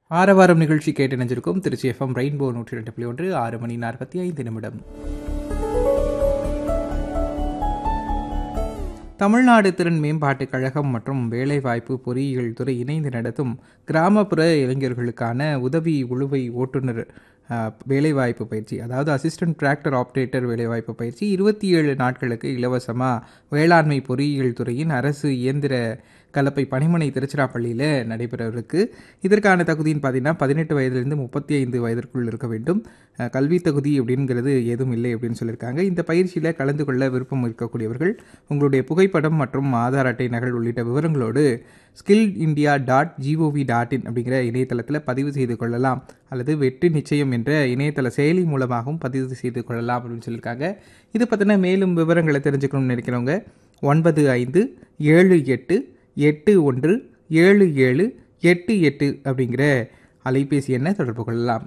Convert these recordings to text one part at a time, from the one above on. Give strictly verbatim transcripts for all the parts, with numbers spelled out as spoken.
ஆரவாரம் நிகழ்ச்சி கேட்டு நினைஞ்சிருக்கும் திருச்சி எஃப்எம் ரெயின்போ நூற்றி ரெண்டு புள்ளி ஒன்று ஆறு மணி நாற்பத்தி ஐந்து நிமிடம். தமிழ்நாடு திறன் மேம்பாட்டுக் கழகம் மற்றும் வேலைவாய்ப்பு பொறியியல் துறை இணைந்து நடத்தும் கிராமப்புற இளைஞர்களுக்கான உதவி உழுவை ஓட்டுநர் வேலைவாய்ப்பு பயிற்சி, அதாவது அசிஸ்டன்ட் டிராக்டர் ஆப்ரேட்டர் வேலைவாய்ப்பு பயிற்சி இருபத்தி ஏழு நாட்களுக்கு இலவசமாக வேளாண்மை பொறியியல் துறையின் அரசு இயந்திர கலப்பை பணிமனை திருச்சிராப்பள்ளியில் நடைபெறவிருக்கு. இதற்கான தகுதின்னு பார்த்தீங்கன்னா பதினெட்டு வயதிலிருந்து முப்பத்தி ஐந்து வயதிற்குள் இருக்க வேண்டும். கல்வி தகுதி அப்படிங்கிறது எதுவும் இல்லை அப்படின்னு சொல்லியிருக்காங்க. இந்த பயிற்சியில் கலந்து கொள்ள விருப்பம் இருக்கக்கூடியவர்கள் உங்களுடைய புகைப்படம் மற்றும் ஆதார் அட்டை நகல் உள்ளிட்ட விவரங்களோடு skill India dot gov dot in அப்படிங்கிற இணையதளத்தில் பதிவு செய்து கொள்ளலாம், அல்லது வெற்றி நிச்சயம் என்ற இணையதள செயலி மூலமாகவும் பதிவு செய்து கொள்ளலாம் அப்படின்னு சொல்லியிருக்காங்க. இது பற்றின மேலும் விவரங்களை தெரிஞ்சுக்கணும்னு நினைக்கிறவங்க ஒன்பது ஐந்து ஏழு எட்டு எட்டு ஒன்று ஏழு ஏழு எட்டு எட்டு அப்படிங்கிற அலைபேசி எண்ணை தொடர்பு கொள்ளலாம்.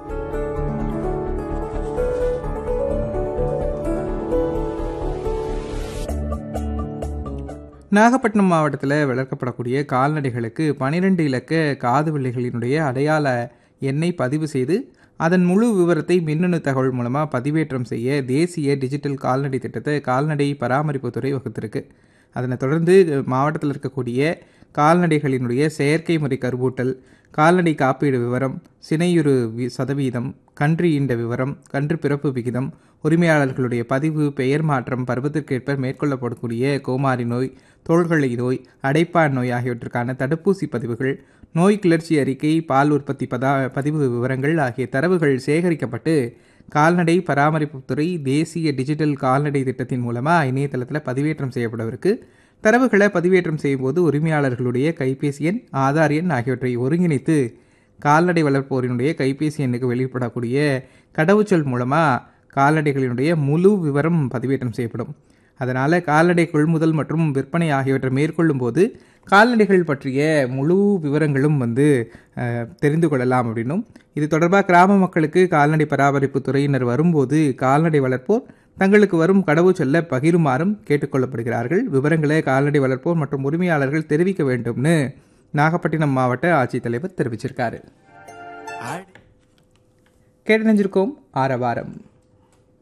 நாகப்பட்டினம் மாவட்டத்தில் வளர்க்கப்படக்கூடிய கால்நடைகளுக்கு பனிரெண்டு இலக்க காது வெள்ளைகளினுடைய அடையாள எண்ணை பதிவு செய்து அதன் முழு விவரத்தை மின்னணு தகவல் மூலமாக பதிவேற்றம் செய்ய தேசிய டிஜிட்டல் கால்நடை திட்டத்தை கால்நடை பராமரிப்புத்துறை வகுத்திருக்கு. அதனைத் தொடர்ந்து மாவட்டத்தில் இருக்கக்கூடிய கால்நடைகளினுடைய செயற்கை முறை கருவூட்டல், கால்நடை காப்பீடு விவரம், சினையுறு சதவீதம், கன்று ஈண்ட விவரம், கன்று பிறப்பு விகிதம், உரிமையாளர்களுடைய பதிவு, பெயர் மாற்றம், பருவத்திற்கேற்ப மேற்கொள்ளப்படக்கூடிய கோமாரி நோய், தோள்களை நோய், அடைப்பான் நோய் ஆகியவற்றுக்கான தடுப்பூசி பதிவுகள், நோய் கிளர்ச்சி அறிக்கை, பால் உற்பத்தி பதா பதிவு விவரங்கள் ஆகிய தரவுகள் சேகரிக்கப்பட்டு கால்நடை பராமரிப்புத்துறை தேசிய டிஜிட்டல் கால்நடை திட்டத்தின் மூலமாக இணையதளத்தில் பதிவேற்றம் செய்யப்படவிருக்கு. தரவுகளை பதிவேற்றம் செய்யும்போது உரிமையாளர்களுடைய கைபேசி எண், ஆதார் எண் ஆகியவற்றை ஒருங்கிணைத்து கால்நடை வளர்ப்போரினுடைய கைபேசி எண்ணுக்கு வெளியிடப்படக்கூடிய கடவுச்சொல் மூலமாக கால்நடைகளினுடைய முழு விவரம் பதிவேற்றம் செய்யப்படும். அதனால் கால்நடை கொள்முதல் மற்றும் விற்பனை ஆகியவற்றை மேற்கொள்ளும் போது கால்நடைகள் பற்றிய முழு விவரங்களும் வந்து தெரிந்து கொள்ளலாம் அப்படின்னும், இது தொடர்பாக கிராம மக்களுக்கு கால்நடை பராமரிப்பு துறையினர் வரும்போது கால்நடை வளர்ப்போர் தங்களுக்கு வரும் கடவுச்சொல்ல பகிருமாறும் கேட்டுக்கொள்ளப்படுகிறார்கள். விவரங்களை கால்நடை வளர்ப்போர் மற்றும் உரிமையாளர்கள் தெரிவிக்க வேண்டும்னு நாகப்பட்டினம் மாவட்ட ஆட்சித்தலைவர் தெரிவிச்சிருக்காரு. கேட்டு நினைஞ்சிருக்கோம் ஆரவாரம்.